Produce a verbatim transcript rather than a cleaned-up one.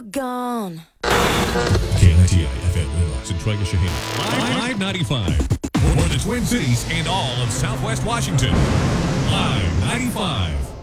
gone. K I T I F M Little Centralia Shaheen. Live ninety-five. For the Twin Cities and all of Southwest Washington. Live ninety-five.